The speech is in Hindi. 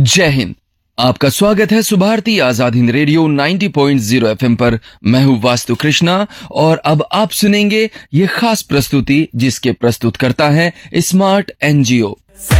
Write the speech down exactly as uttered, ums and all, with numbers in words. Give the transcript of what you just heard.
जय हिंद। आपका स्वागत है सुभारती आजाद हिंद रेडियो नब्बे पॉइंट शून्य एफएम पर। मैं हूं वास्तु कृष्णा और अब आप सुनेंगे ये खास प्रस्तुति जिसके प्रस्तुत करता है स्मार्ट एनजीओ।